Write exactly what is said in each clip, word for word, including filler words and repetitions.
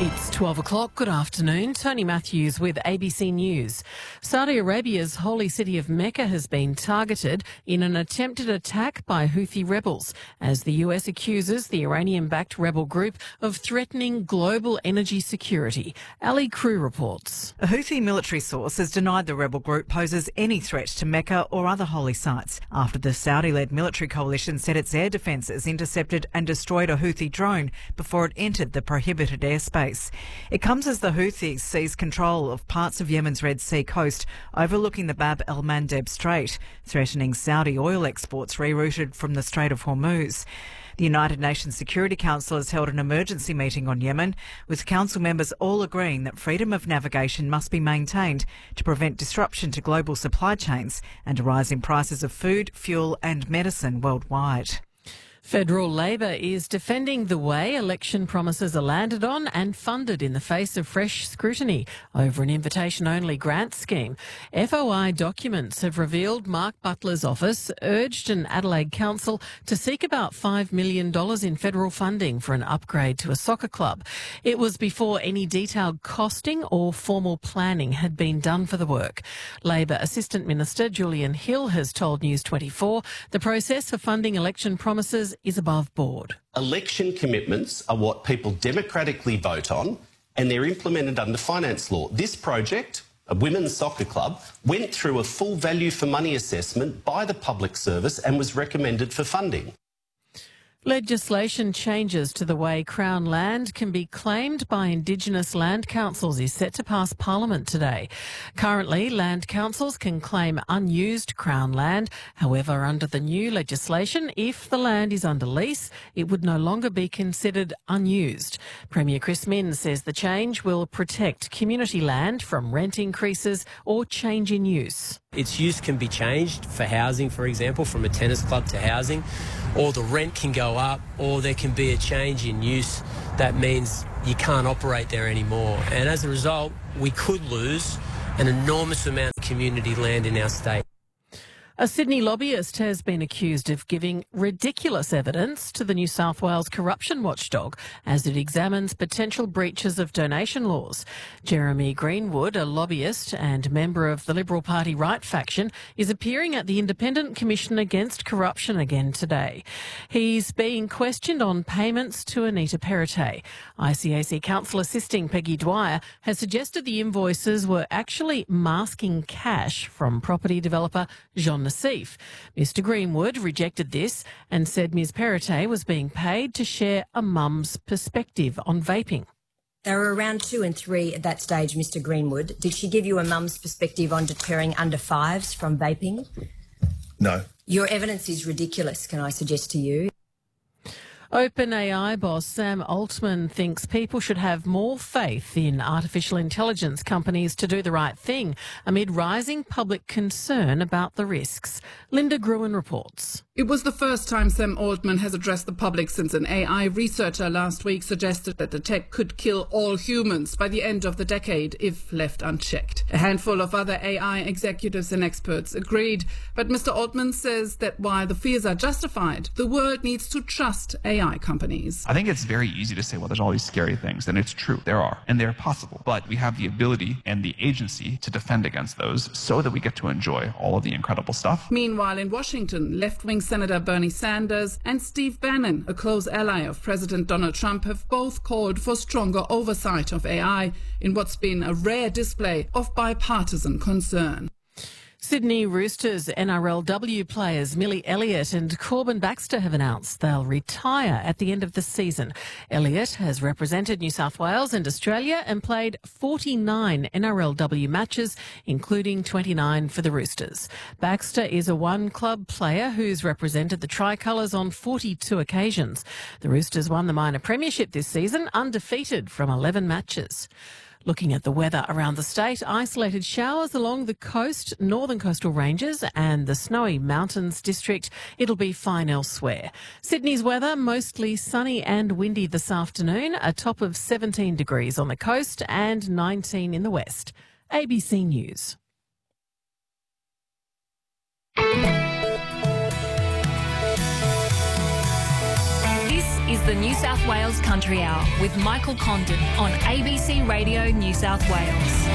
It's twelve o'clock. Good afternoon. Tony Matthews with A B C News. Saudi Arabia's holy city of Mecca has been targeted in an attempted attack by Houthi rebels as the U S accuses the Iranian-backed rebel group of threatening global energy security. Ali Crew reports. A Houthi military source has denied the rebel group poses any threat to Mecca or other holy sites after the Saudi-led military coalition said its air defences intercepted and destroyed a Houthi drone before it entered the prohibited airspace. It comes as the Houthis seize control of parts of Yemen's Red Sea coast overlooking the Bab el-Mandeb Strait, threatening Saudi oil exports rerouted from the Strait of Hormuz. The United Nations Security Council has held an emergency meeting on Yemen, with council members all agreeing that freedom of navigation must be maintained to prevent disruption to global supply chains and a rise in prices of food, fuel and medicine worldwide. Federal Labor is defending the way election promises are landed on and funded in the face of fresh scrutiny over an invitation-only grant scheme. F O I documents have revealed Mark Butler's office urged an Adelaide council to seek about five million dollars in federal funding for an upgrade to a soccer club. It was before any detailed costing or formal planning had been done for the work. Labor Assistant Minister Julian Hill has told News twenty-four the process for funding election promises is above board. Election commitments are what people democratically vote on and they're implemented under finance law. This project, a women's soccer club, went through a full value for money assessment by the public service and was recommended for funding. Legislation changes to the way Crown land can be claimed by Indigenous land councils is set to pass Parliament today. Currently, land councils can claim unused Crown land. However, under the new legislation, if the land is under lease, it would no longer be considered unused. Premier Chris Minns says the change will protect community land from rent increases or change in use. Its use can be changed for housing, for example, from a tennis club to housing, or the rent can go up, or there can be a change in use that means you can't operate there anymore. And as a result, we could lose an enormous amount of community land in our state. A Sydney lobbyist has been accused of giving ridiculous evidence to the New South Wales corruption watchdog as it examines potential breaches of donation laws. Jeremy Greenwood, a lobbyist and member of the Liberal Party right faction, is appearing at the Independent Commission Against Corruption again today. He's being questioned on payments to Anita Perrottet. I C A C counsel assisting Peggy Dwyer has suggested the invoices were actually masking cash from property developer Jean Nassif. Mister Greenwood rejected this and said Miz Perrottet was being paid to share a mum's perspective on vaping. They were around two and three at that stage, Mister Greenwood. Did she give you a mum's perspective on deterring under fives from vaping? No. Your evidence is ridiculous, can I suggest to you? OpenAI boss Sam Altman thinks people should have more faith in artificial intelligence companies to do the right thing amid rising public concern about the risks. Linda Gruen reports. It was the first time Sam Altman has addressed the public since an A I researcher last week suggested that the tech could kill all humans by the end of the decade if left unchecked. A handful of other A I executives and experts agreed, but Mister Altman says that while the fears are justified, the world needs to trust A I companies. I think it's very easy to say, well, there's all these scary things, and it's true, there are, and they're possible. But we have the ability and the agency to defend against those so that we get to enjoy all of the incredible stuff. Meanwhile, in Washington, left-wing Senator Bernie Sanders and Steve Bannon, a close ally of President Donald Trump, have both called for stronger oversight of A I in what's been a rare display of bipartisan concern. Sydney Roosters N R L W players Millie Elliott and Corbin Baxter have announced they'll retire at the end of the season. Elliott has represented New South Wales and Australia and played forty-nine N R L W matches, including twenty-nine for the Roosters. Baxter is a one-club player who's represented the Tricolours on forty-two occasions. The Roosters won the minor premiership this season, undefeated from eleven matches. Looking at the weather around the state, isolated showers along the coast, northern coastal ranges and the Snowy Mountains district. It'll be fine elsewhere. Sydney's weather, mostly sunny and windy this afternoon, a top of seventeen degrees on the coast and nineteen in the west. A B C News. This is the New South Wales Country Hour with Michael Condon on A B C Radio New South Wales.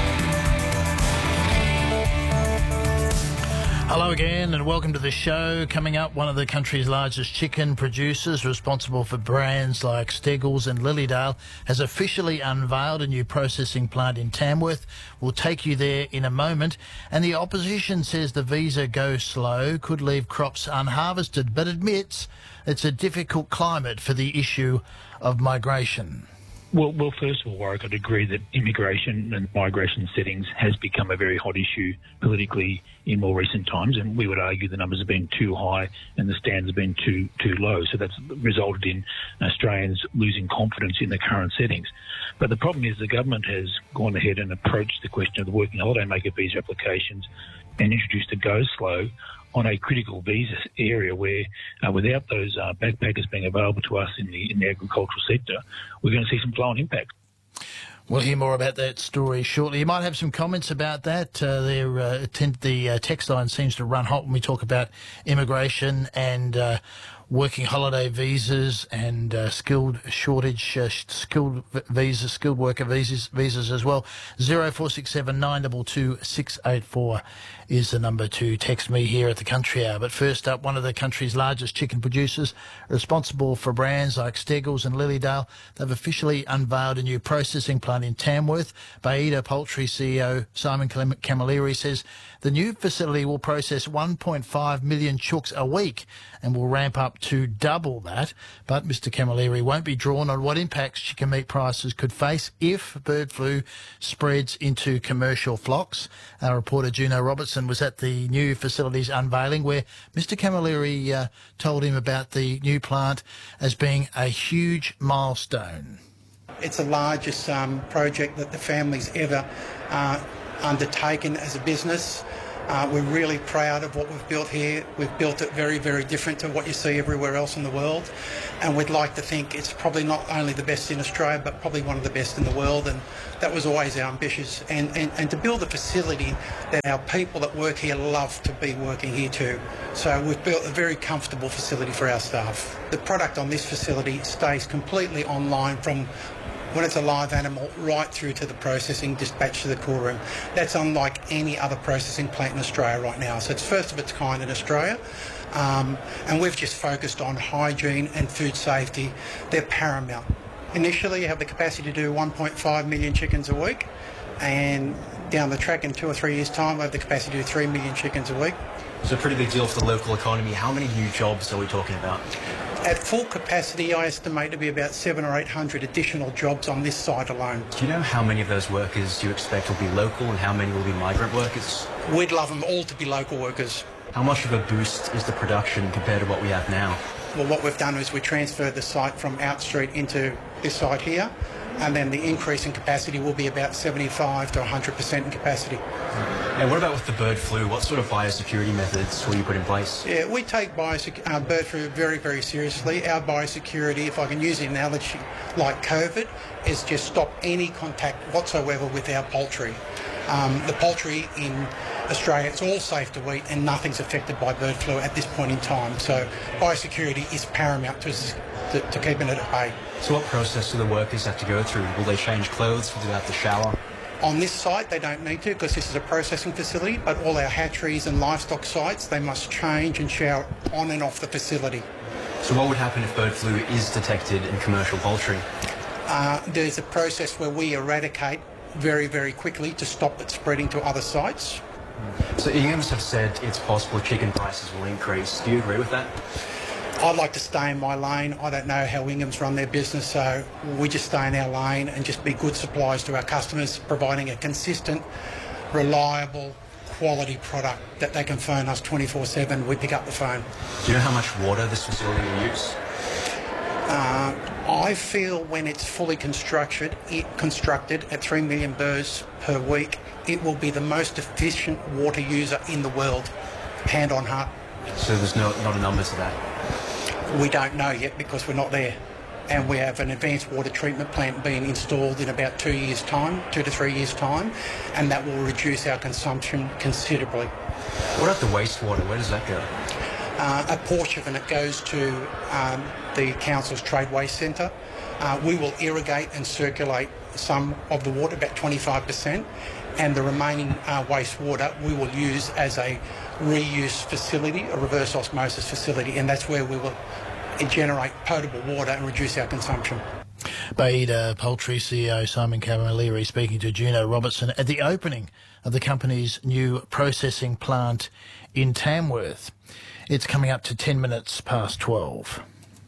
Hello again and welcome to the show. Coming up, one of the country's largest chicken producers, responsible for brands like Steggles and Lilydale, has officially unveiled a new processing plant in Tamworth. We'll take you there in a moment. And the opposition says the visa go slow could leave crops unharvested, but admits it's a difficult climate for the issue of migration. Well, well, first of all, Warwick, I'd agree that immigration and migration settings has become a very hot issue politically in more recent times, and we would argue the numbers have been too high and the standards have been too too low. So that's resulted in Australians losing confidence in the current settings. But the problem is the government has gone ahead and approached the question of the working holiday maker visa applications and introduced a go slow on a critical visa area where, uh, without those uh, backpackers being available to us in the in the agricultural sector, we're going to see some flow-on impact. We'll hear more about that story shortly. You might have some comments about that. Uh, their, uh, the uh, text line seems to run hot when we talk about immigration and uh, working holiday visas and uh, skilled shortage, uh, skilled visas, skilled worker visas, visas as well. zero four six seven nine two two six eight four is the number to text me here at the Country Hour. But first up, one of the country's largest chicken producers, responsible for brands like Steggles and Lilydale, they've officially unveiled a new processing plant in Tamworth. Baiada Poultry C E O Simon Camilleri says the new facility will process one point five million chooks a week and will ramp up to double that. But Mister Camilleri won't be drawn on what impacts chicken meat prices could face if bird flu spreads into commercial flocks. Our reporter Juno Robertson was at the new facility's unveiling, where Mister Camilleri uh, told him about the new plant as being a huge milestone. It's the largest um, project that the family's ever uh, undertaken as a business. Uh, we're really proud of what we've built here. We've built it very, very different to what you see everywhere else in the world. And we'd like to think it's probably not only the best in Australia, but probably one of the best in the world. And that was always our ambitions. And, and, and to build a facility that our people that work here love to be working here too. So we've built a very comfortable facility for our staff. The product on this facility stays completely online from when it's a live animal right through to the processing, dispatched to the cool room. That's unlike any other processing plant in Australia right now. So it's first of its kind in Australia. Um, and we've just focused on hygiene and food safety. They're paramount. Initially, you have the capacity to do one point five million chickens a week, and down the track in two or three years' time, we have the capacity to do three million chickens a week. It's a pretty big deal for the local economy. How many new jobs are we talking about? At full capacity, I estimate to be about seven or eight hundred additional jobs on this site alone. Do you know how many of those workers you expect will be local and how many will be migrant workers? We'd love them all to be local workers. How much of a boost is the production compared to what we have now? Well, what we've done is we transferred the site from Out Street into this site here, and then the increase in capacity will be about seventy-five to one hundred percent in capacity. And what about with the bird flu? What sort of biosecurity methods will you put in place? Yeah, we take biosec- uh, bird flu very, very seriously. Our biosecurity, if I can use the analogy like COVID, is just stop any contact whatsoever with our poultry. Um, the poultry in Australia, it's all safe to eat and nothing's affected by bird flu at this point in time. So biosecurity is paramount to, to, to keeping it at bay. So what process do the workers have to go through? Will they change clothes? Will they have to shower? On this site, they don't need to because this is a processing facility, but all our hatcheries and livestock sites, they must change and shower on and off the facility. So what would happen if bird flu is detected in commercial poultry? Uh, there's a process where we eradicate very, very quickly to stop it spreading to other sites. So Ingham's have said it's possible chicken prices will increase. Do you agree with that? I'd like to stay in my lane. I don't know how Ingham's run their business, so we just stay in our lane and just be good suppliers to our customers, providing a consistent, reliable, quality product that they can phone us twenty-four seven. We pick up the phone. Do you know how much water this facility will use? Uh, I feel when it's fully constructed, it constructed at three million birds per week, it will be the most efficient water user in the world, hand on heart. So there's no, not a number to that? We don't know yet because we're not there. And we have an advanced water treatment plant being installed in about two years' time, two to three years' time, and that will reduce our consumption considerably. What about the wastewater? Where does that go? Uh, a portion of it goes to um, the Council's Trade Waste Centre. Uh, we will irrigate and circulate some of the water, about twenty-five percent, and the remaining uh, wastewater we will use as a reuse facility, a reverse osmosis facility, and that's where we will generate potable water and reduce our consumption. Baiada Poultry C E O Simon Camilleri speaking to Juno Robertson at the opening of the company's new processing plant in Tamworth. It's coming up to ten minutes past twelve.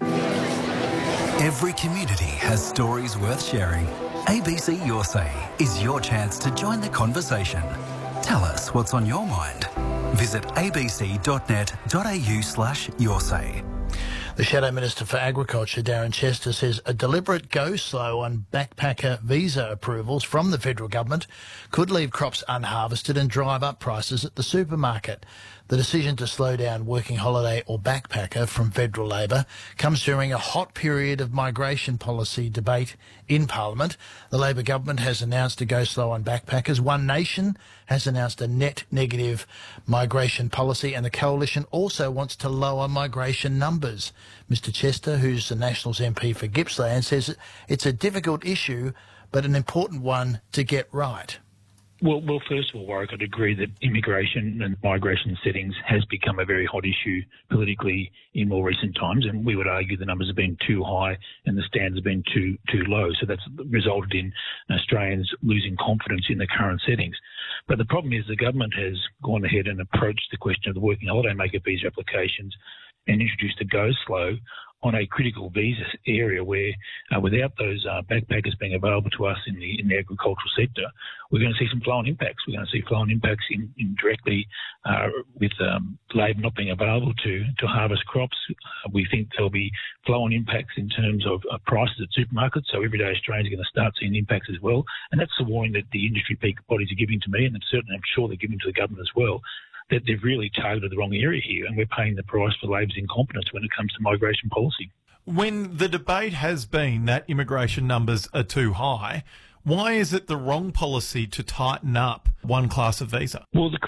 Every community has stories worth sharing. A B C Your Say is your chance to join the conversation. Tell us what's on your mind. Visit abc.net.au slash your say. The Shadow Minister for Agriculture, Darren Chester, says a deliberate go-slow on backpacker visa approvals from the federal government could leave crops unharvested and drive up prices at the supermarket. The decision to slow down working holiday or backpacker from federal Labor comes during a hot period of migration policy debate in Parliament. The Labor government has announced a go-slow on backpackers. One Nation has announced a net negative migration policy, and the Coalition also wants to lower migration numbers. Mister Chester, who's the Nationals M P for Gippsland, says it's a difficult issue but an important one to get right. Well, well, first of all, Warwick, I'd agree that immigration and migration settings has become a very hot issue politically in more recent times, and we would argue the numbers have been too high and the standards have been too too low. So that's resulted in Australians losing confidence in the current settings. But the problem is the government has gone ahead and approached the question of the working holidaymaker visa applications and introduced a go-slow on a critical visa area where, uh, without those uh, backpackers being available to us in the in the agricultural sector, we're going to see some flow-on impacts. We're going to see flow-on impacts in, in directly uh, with um, labour not being available to to harvest crops. Uh, we think there'll be flow-on impacts in terms of uh, prices at supermarkets. So everyday Australians are going to start seeing impacts as well. And that's the warning that the industry peak bodies are giving to me, and certainly I'm sure they're giving to the government as well, that they've really targeted the wrong area here, and we're paying the price for Labor's incompetence when it comes to migration policy. When the debate has been that immigration numbers are too high, why is it the wrong policy to tighten up one class of visa? Well, the,